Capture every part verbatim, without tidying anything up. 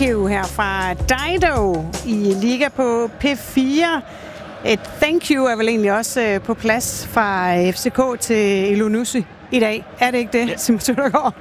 you her fra Dido i Liga på P fire. Et thank you er vel egentlig også på plads fra F C K til Elyounoussi i dag. Er det ikke det, ja. Simon Søndergaard?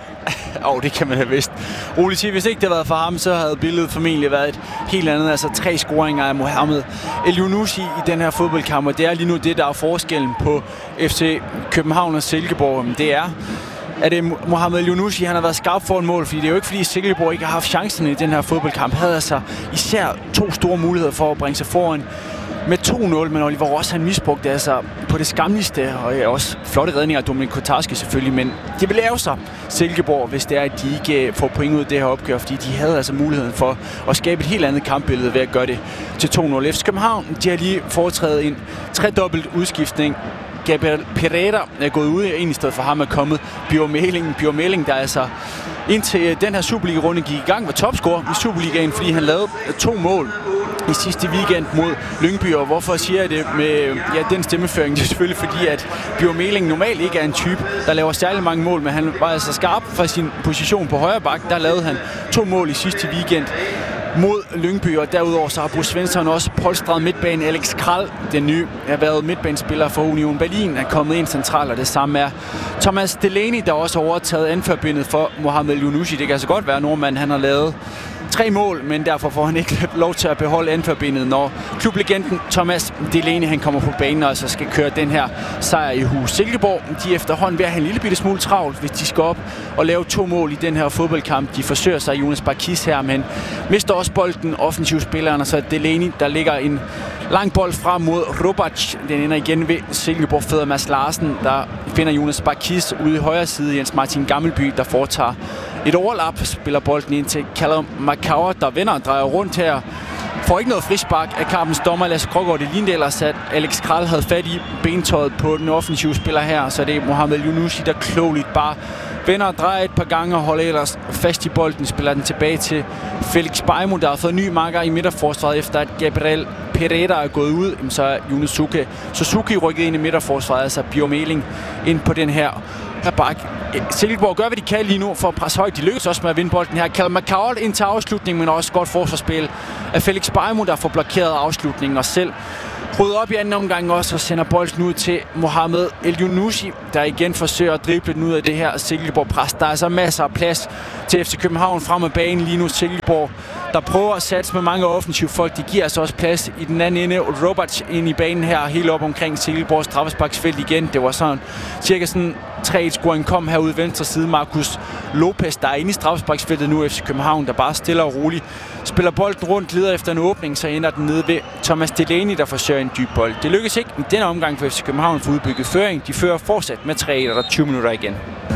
Åh, oh, det kan man have vidst. Roligt sige, hvis ikke det havde været for ham, så havde billedet formentlig været et helt andet. Altså tre scoringer af Mohamed Elyounoussi i den her fodboldkamp, og det er lige nu det, der er forskellen på F C København og Silkeborg. Det er, at det Mohamed Elyounoussi, han har været skarp for en mål, fordi det er jo ikke fordi Silkeborg ikke har haft chancerne i den her fodboldkamp. Havde altså især to store muligheder for at bringe sig foran med to nul, men Oliver Ross han misbrugte altså på det skamligste, og også flotte redninger af Dominik Kotarski selvfølgelig, men de vil lave sig Silkeborg, hvis det er, at de ikke får point ud af det her opgør, fordi de havde altså muligheden for at skabe et helt andet kampbillede ved at gøre det til to nul. F C København, de har lige foretaget en tredobbelt udskiftning. Gabriel Pereira er gået ud, en i stedet for ham er kommet Bjørn Meling. Bjørn Meling, der altså indtil den her Superliga-runde gik i gang, var topscorer i Superligaen, fordi han lavede to mål i sidste weekend mod Lyngby. Og hvorfor siger jeg det med ja, den stemmeføring? Det er selvfølgelig fordi, at Bjørn Meling normalt ikke er en type, der laver særlig mange mål, men han var altså skarp fra sin position på højre bak. Der lavede han to mål i sidste weekend mod Lyngby, og derudover så har Bruce Svensson også polstret midtbanen. Alex Kral, den nye, har været midtbanespiller for Union Berlin, er kommet ind centralt, og det samme er Thomas Delaney, der også har overtaget anførbindet for Mohamed Elyounoussi. Det kan altså godt være, at nordmanden han har lavet tre mål, men derfor får han ikke lov til at beholde anførbindet, når klublegenden Thomas Delaney han kommer på banen og altså skal køre den her sejr i hus. Silkeborg, de er efterhånden ved at have en lille bitte smule travlt, hvis de skal op og lave to mål i den her fodboldkamp. De forsøger sig Jonas Barkis her, men mister også bolden, offensivspilleren, og så Delaney, der ligger en lang bold frem mod Robac. Den ender igen ved Silkeborg fædder Mads Larsen, der finder Jonas Barkis ude i højre side. Jens Martin Gammelby, der foretager et overlap, spiller bolden ind til Callum McCower, der vender og drejer rundt her. Får ikke noget frispark af kampens dommer Lasse Krogård. Det lignede ellers, at Alex Kral havde fat i bentøjet på den offensive spiller her, så det er Mohamed Elyounoussi, der klogeligt bare vender og drejer et par gange og holder ellers fast i bolden, spiller den tilbage til Felix Beimo, der har fået ny marker i midterforsvaret, efter at Gabriel Pereira er gået ud. Så er Yunosuke Suzuki rykket ind i midterforsvaret, altså Bjørn Meling ind på den her bak. Silkeborg gør, hvad de kan lige nu for at presse højt. De lykkes også med at vinde bolden her. Callum McCower ind til afslutningen, men også godt forsvarsspil af Felix Beimo, der får blokeret afslutningen og selv rydder op i anden omgang også og sender bolden ud til Mohamed Elyounoussi, der igen forsøger at drible den ud af det her Silkeborg-pres. Der er altså masser af plads til F C København frem af banen lige nu. Silkeborg, der prøver at satse med mange offensive folk. De giver altså også plads i den anden ende. Robac ind i banen her, helt op omkring Silkeborgs straffesparksfelt igen. Det var sådan cirka sådan tre et-scoring kom herude i venstre side. Marcus Lopez, der er inde i straffesparksfeltet nu. F C København, der bare stille og roligt spiller bolden rundt, leder efter en åbning, så ender den nede ved Thomas Delaney, der forsøger en dyb bold. Det lykkes ikke i denne omgang for F C København for udbygget føring. De fører fortsat med tre et, og der er tyve minutter igen.